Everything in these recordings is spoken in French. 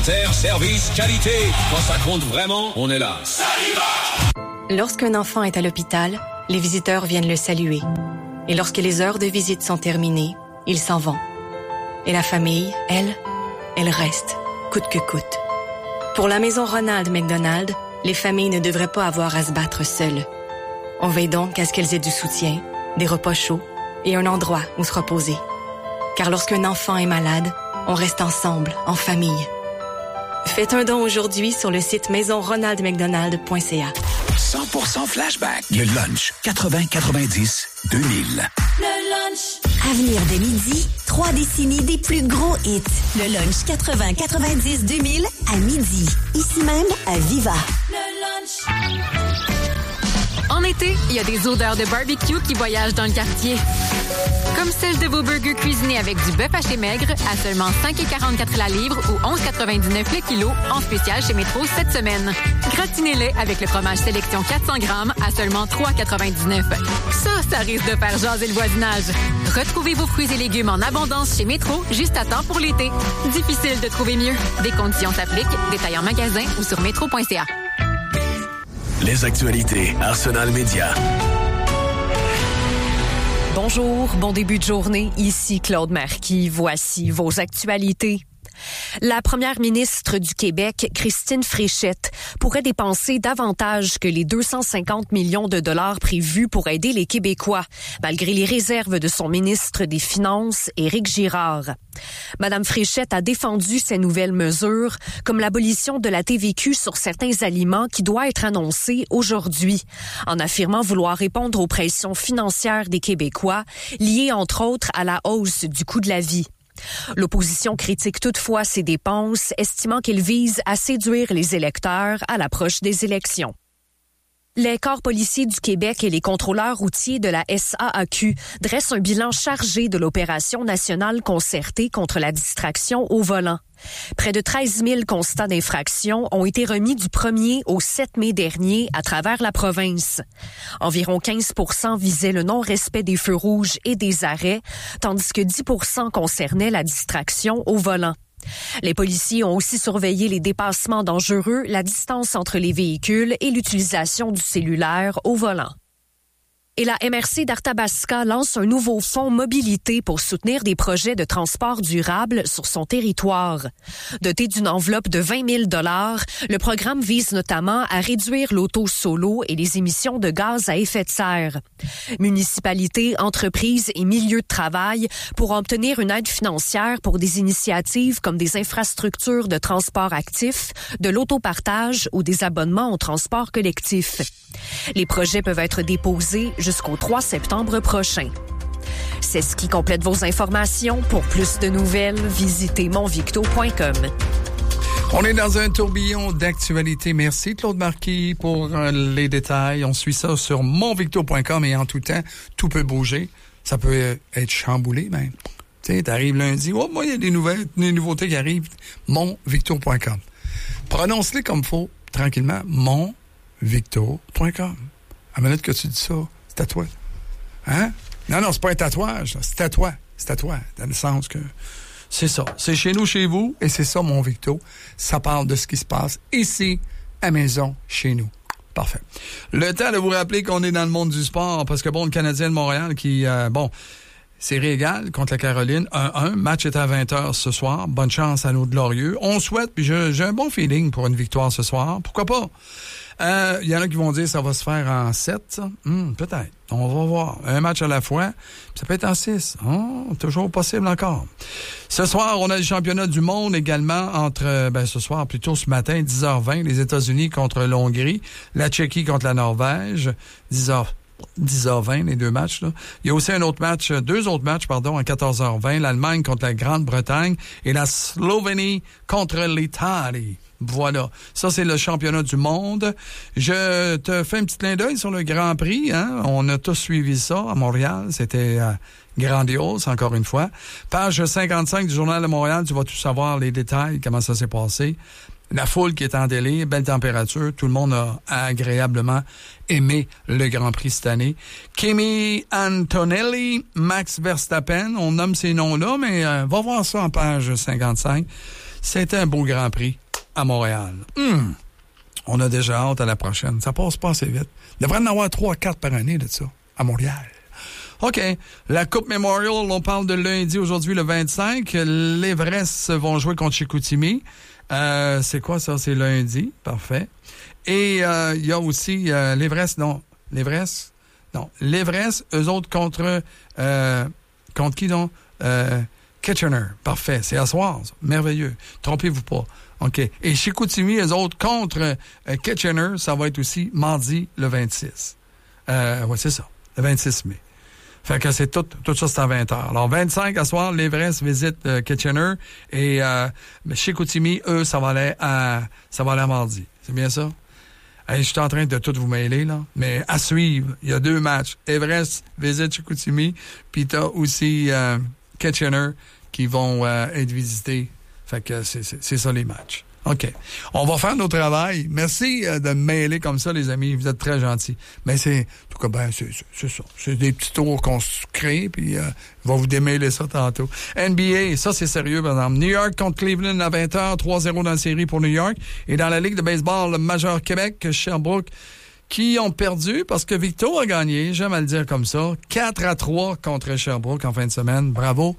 Terre, service, qualité. Quand ça compte vraiment, on est là. Lorsqu'un enfant est à l'hôpital, les visiteurs viennent le saluer. Et lorsque les heures de visite sont terminées, ils s'en vont. Et la famille, elle reste, coûte que coûte. Pour la maison Ronald McDonald, les familles ne devraient pas avoir à se battre seules. On veille donc à ce qu'elles aient du soutien, des repas chauds et un endroit où se reposer. Car lorsqu'un enfant est malade, on reste ensemble, en famille. Faites un don aujourd'hui sur le site maisonronaldmcdonald.ca. 100% flashback. Le lunch 80-90-2000. Le lunch. À venir dès midi, 3 décennies des plus gros hits. Le lunch 80-90-2000 à midi. Ici même à Viva. Le lunch. En été, il y a des odeurs de barbecue qui voyagent dans le quartier. Comme celle de vos burgers cuisinés avec du bœuf haché maigre à seulement 5,44 la livre ou 11,99 le kilo en spécial chez Métro cette semaine. Gratinez-les avec le fromage sélection 400 grammes à seulement 3,99. Ça risque de faire jaser le voisinage. Retrouvez vos fruits et légumes en abondance chez Métro juste à temps pour l'été. Difficile de trouver mieux. Des conditions s'appliquent. Détails en magasin ou sur métro.ca. Les actualités Arsenal Média. Bonjour, bon début de journée. Ici Claude Marquis. Voici vos actualités. La première ministre du Québec, Christine Fréchette, pourrait dépenser davantage que les 250 millions de dollars prévus pour aider les Québécois, malgré les réserves de son ministre des Finances, Éric Girard. Madame Fréchette a défendu ces nouvelles mesures, comme l'abolition de la TVQ sur certains aliments qui doit être annoncée aujourd'hui, en affirmant vouloir répondre aux pressions financières des Québécois, liées entre autres à la hausse du coût de la vie. L'opposition critique toutefois ces dépenses, estimant qu'elles visent à séduire les électeurs à l'approche des élections. Les corps policiers du Québec et les contrôleurs routiers de la SAAQ dressent un bilan chargé de l'opération nationale concertée contre la distraction au volant. Près de 13 000 constats d'infraction ont été remis du 1er au 7 mai dernier à travers la province. Environ 15 % visaient le non-respect des feux rouges et des arrêts, tandis que 10 % concernaient la distraction au volant. Les policiers ont aussi surveillé les dépassements dangereux, la distance entre les véhicules et l'utilisation du cellulaire au volant. Et la MRC d'Arthabasca lance un nouveau fonds mobilité pour soutenir des projets de transport durable sur son territoire. Doté d'une enveloppe de 20 000 $, le programme vise notamment à réduire l'auto solo et les émissions de gaz à effet de serre. Municipalités, entreprises et milieux de travail pourront obtenir une aide financière pour des initiatives comme des infrastructures de transport actif, de l'autopartage ou des abonnements au transport collectif. Les projets peuvent être déposés jusqu'au 3 septembre prochain. C'est ce qui complète vos informations. Pour plus de nouvelles, visitez monvicto.com. On est dans un tourbillon d'actualité. Merci Claude Marquis pour les détails. On suit ça sur monvicto.com et en tout temps, tout peut bouger. Ça peut être chamboulé même. Tu sais, t'arrives lundi, oh, moi, il y a des nouveautés qui arrivent. monvicto.com. Prononce-les comme faut, tranquillement. monvicto.com. À la minute que tu dis ça, c'est à toi. Hein? Non, c'est pas un tatouage. C'est à toi. C'est à toi. Dans le sens que c'est ça. C'est chez nous, chez vous, et c'est ça, mon Victo. Ça parle de ce qui se passe ici, à maison, chez nous. Parfait. Le temps de vous rappeler qu'on est dans le monde du sport, parce que le Canadien de Montréal qui, série égale contre la Caroline, 1-1. Match est à 20h ce soir. Bonne chance à nos glorieux. On souhaite, puis j'ai un bon feeling pour une victoire ce soir. Pourquoi pas? Il y en a qui vont dire que ça va se faire en 7, ça. Peut-être. On va voir. Un match à la fois. Ça peut être en 6. Toujours possible encore. Ce soir, on a le championnat du monde également entre, ce soir, plutôt ce matin, 10h20, les États-Unis contre l'Hongrie, la Tchéquie contre la Norvège, 10h20, les deux matchs, là. Il y a aussi deux autres matchs, à 14h20, l'Allemagne contre la Grande-Bretagne et la Slovénie contre l'Italie. Voilà. Ça, c'est le championnat du monde. Je te fais un petit clin d'œil sur le Grand Prix, hein. On a tous suivi ça à Montréal. C'était grandiose, encore une fois. Page 55 du Journal de Montréal, tu vas tout savoir les détails, comment ça s'est passé. La foule qui est en délai, belle température. Tout le monde a agréablement aimé le Grand Prix cette année. Kimi Antonelli, Max Verstappen, on nomme ces noms-là, mais va voir ça en page 55. C'était un beau Grand Prix à Montréal. On a déjà hâte à la prochaine. Ça passe pas assez vite. Il devrait en avoir 3-4 par année de ça, à Montréal. OK. La Coupe Memorial, on parle de lundi, aujourd'hui, le 25. L'Everest vont jouer contre Chicoutimi. C'est quoi ça? C'est lundi. Parfait. Et il y a aussi l'Everest, eux autres contre qui donc? Kitchener. Parfait. C'est à soir. Merveilleux. Trompez-vous pas. OK. Et Chicoutimi, eux autres contre Kitchener, ça va être aussi mardi le 26. Oui, c'est ça. Le 26 mai. Fait que c'est tout ça, c'est à 20h. Alors, 25 à soir, l'Everest visite Kitchener et Chicoutimi, eux, ça va aller à mardi. C'est bien ça? Hey, je suis en train de tout vous mêler, là. Mais à suivre, il y a 2 matchs. Everest visite Chicoutimi, puis t'as aussi Kitchener qui vont être visités. Fait que c'est ça les matchs. OK. On va faire notre travail. Merci de me mêler comme ça, les amis. Vous êtes très gentils. Mais c'est, en tout cas, ben, c'est ça. C'est des petits tours qu'on se crée, puis on va vous démêler ça tantôt. NBA, ça, c'est sérieux, par exemple. New York contre Cleveland à 20h, 3-0 dans la série pour New York. Et dans la Ligue de baseball majeur Québec, Sherbrooke, qui ont perdu parce que Victo a gagné, j'aime à le dire comme ça, 4-3 contre Sherbrooke en fin de semaine. Bravo.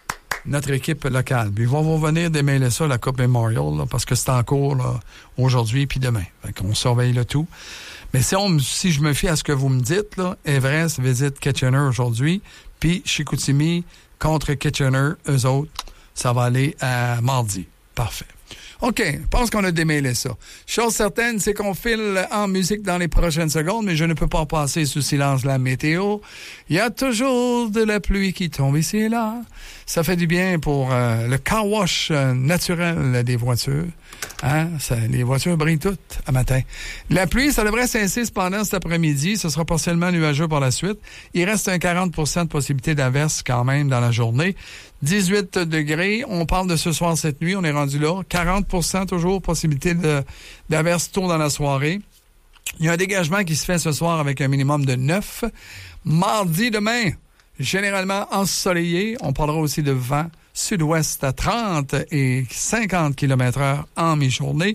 Notre équipe locale. Puis ils vont venir démêler ça, la Coupe Memorial, là, parce que c'est en cours là, aujourd'hui puis demain. Fait qu'on surveille le tout. Mais si je me fie à ce que vous me dites, là, Everest visite Kitchener aujourd'hui, puis Chicoutimi contre Kitchener, eux autres, ça va aller à mardi. Parfait. OK, je pense qu'on a démêlé ça. Chose certaine, c'est qu'on file en musique dans les prochaines secondes, mais je ne peux pas passer sous silence la météo. Il y a toujours de la pluie qui tombe ici et là. Ça fait du bien pour le car wash naturel des voitures. Hein? Les voitures brillent toutes à matin. La pluie, ça devrait cesser cependant cet après-midi. Ce sera partiellement nuageux par la suite. Il reste un 40% de possibilité d'averse quand même dans la journée. 18 degrés. On parle de ce soir, cette nuit. On est rendu là. 40% toujours possibilité d'averse tôt dans la soirée. Il y a un dégagement qui se fait ce soir avec un minimum de 9. Mardi demain, généralement ensoleillé. On parlera aussi de vent sud-ouest à 30 et 50 km/h en mi-journée.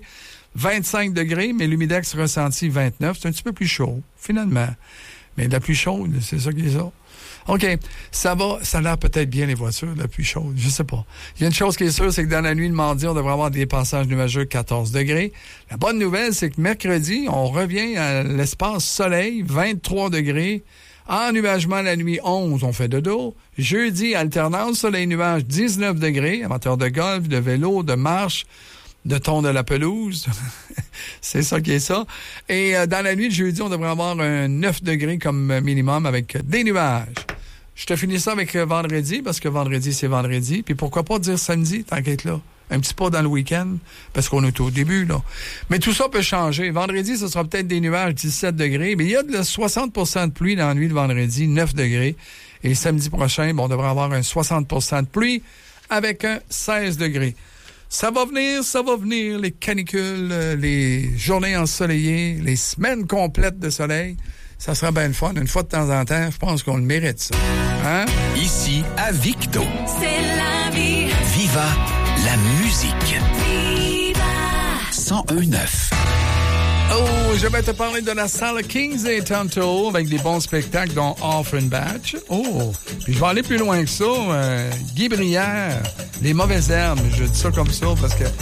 25 degrés, mais l'humidex ressenti 29. C'est un petit peu plus chaud, finalement. Mais de la pluie chaude, c'est ça qui est ça. OK, ça a l'air peut-être bien les voitures, la pluie chaude, je sais pas. Il y a une chose qui est sûre, c'est que dans la nuit de mardi, on devrait avoir des passages nuageux 14 degrés. La bonne nouvelle, c'est que mercredi, on revient à l'espace soleil, 23 degrés. Ennuagement la nuit, 11, on fait dodo. Jeudi, alternance soleil-nuage, 19 degrés. Amateur de golf, de vélo, de marche, de tondre la pelouse. C'est ça qui est ça. Et dans la nuit de jeudi, on devrait avoir un 9 degrés comme minimum avec des nuages. Je te finis ça avec vendredi, parce que vendredi, c'est vendredi. Puis pourquoi pas dire samedi, tant qu'être là. Un petit pas dans le week-end, parce qu'on est au début, là. Mais tout ça peut changer. Vendredi, ce sera peut-être des nuages, 17 degrés. Mais il y a de 60% de pluie dans la nuit de vendredi, 9 degrés. Et samedi prochain, on devrait avoir un 60% de pluie avec un 16 degrés. Ça va venir, les canicules, les journées ensoleillées, les semaines complètes de soleil. Ça sera bien le fun. Une fois de temps en temps, je pense qu'on le mérite, ça. Hein? Ici, à Victo. C'est la vie. Viva la musique. Viva. 101.9. Oh, je vais te parler de la salle Kings et tantôt avec des bons spectacles dont Offenbach. Oh, puis je vais aller plus loin que ça. Guy Brière, Les Mauvaises Herbes. Je dis ça comme ça parce que